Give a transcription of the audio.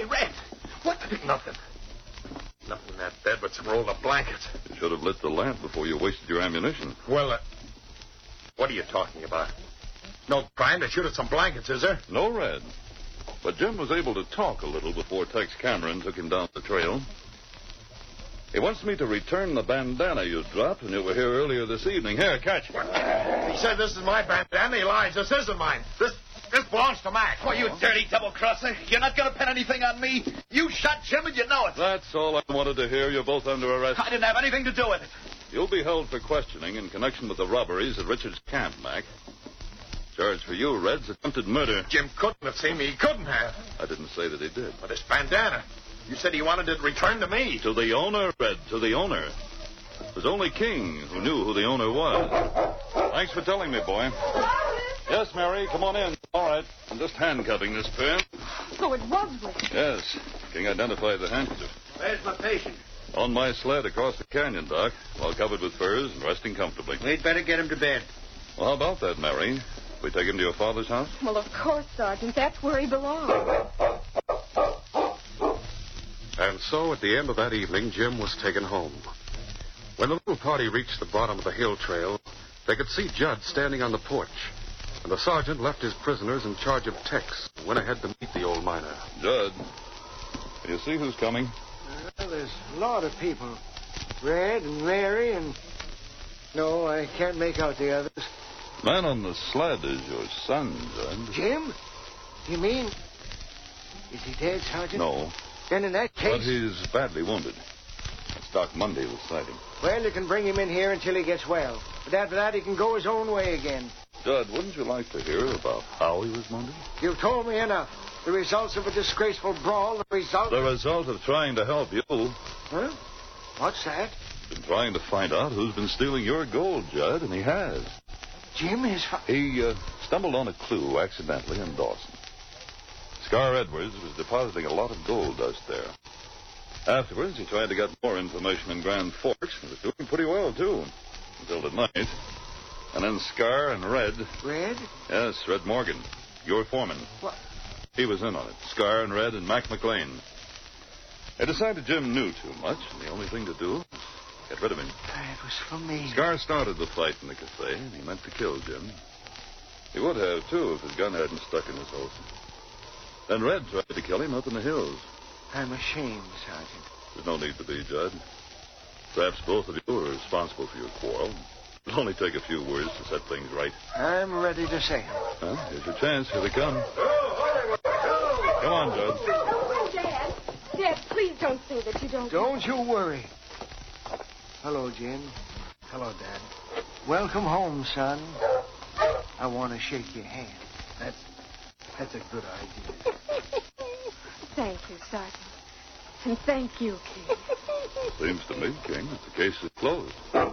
Hey, Red. What? Nothing. Nothing in that bed but some rolled up blankets. You should have lit the lamp before you wasted your ammunition. Well, what are you talking about? No crime to shoot at some blankets, is there? No, Red. But Jim was able to talk a little before Tex Cameron took him down the trail. He wants me to return the bandana you dropped when you were here earlier this evening. Here, catch. He said this is my bandana. He lies. This isn't mine. This belongs to Mac. Oh, you dirty double-crosser. You're not going to pin anything on me. You shot Jim and you know it. That's all I wanted to hear. You're both under arrest. I didn't have anything to do with it. You'll be held for questioning in connection with the robberies at Richard's camp, Mac. Charge for you, Red's attempted murder. Jim couldn't have seen me. He couldn't have. I didn't say that he did. But his bandana. You said he wanted it returned to me. To the owner, Red, to the owner. It was only King who knew who the owner was. Thanks for telling me, boy. Yes, Mary, come on in. All right. I'm just handcuffing this pair. So it was Rick. Yes. King identified the handkerchief. Where's my patient? On my sled across the canyon, Doc, well covered with furs and resting comfortably. We'd better get him to bed. Well, how about that, Mary? We take him to your father's house? Well, of course, Sergeant. That's where he belongs. And so, at the end of that evening, Jim was taken home. When the little party reached the bottom of the hill trail, they could see Judd standing on the porch. And the sergeant left his prisoners in charge of Tex and went ahead to meet the old miner. Judd, you see who's coming? Well, there's a lot of people. Red and Mary and... No, I can't make out the others. Man on the sled is your son, Judd. Jim? You mean... Is he dead, Sergeant? No. Then in that case... But he's badly wounded. That's Doc Monday will cite him. Well, you can bring him in here until he gets well. But after that, he can go his own way again. Judd, wouldn't you like to hear about how he was wounded? You've told me enough. The results of a disgraceful brawl, the result of trying to help you. Huh? What's that? Been trying to find out who's been stealing your gold, Judd, and he has. Jim is... He stumbled on a clue accidentally in Dawson. Scar Edwards was depositing a lot of gold dust there. Afterwards, he tried to get more information in Grand Forks and was doing pretty well, too. Until tonight. And then Scar and Red... Red? Yes, Red Morgan. Your foreman. What? He was in on it. Scar and Red and Mac McLean. They decided Jim knew too much, and the only thing to do was get rid of him. It was for me. Scar started the fight in the cafe, and he meant to kill Jim. He would have, too, if his gun hadn't stuck in his holster. Then Red tried to kill him up in the hills. I'm ashamed, Sergeant. There's no need to be, Judd. Perhaps both of you are responsible for your quarrel. It'll only take a few words to set things right. I'm ready to say them. Well, here's your chance. Here they come. Come on, Judd. Oh, Dad. Dad, please don't say that you don't... Don't you worry. Hello, Jim. Hello, Dad. Welcome home, son. I want to shake your hand. That's a good idea. Thank you, Sergeant. And thank you, King. Seems to me, King, that the case is closed.